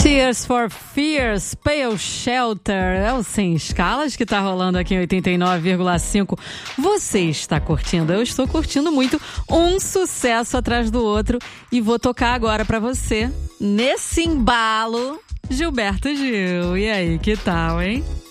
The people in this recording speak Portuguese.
Tears for Fears, Pale Shelter, é o Sem Escalas que tá rolando aqui em 89,5. Você está curtindo? Eu estou curtindo muito, um sucesso atrás do outro, e vou tocar agora pra você, nesse embalo, Gilberto Gil. E aí, que tal, hein?